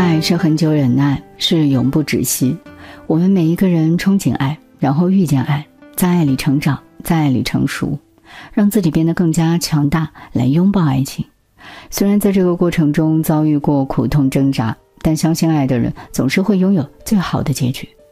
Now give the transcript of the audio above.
爱是很久忍耐，是永不止息。我们每一个人憧憬爱，然后遇见爱，在爱里成长，在爱里成熟，让自己变得更加强大，来拥抱爱情。虽然在这个过程中遭遇过苦痛挣扎，但相信爱的人总是会拥有最好的结局。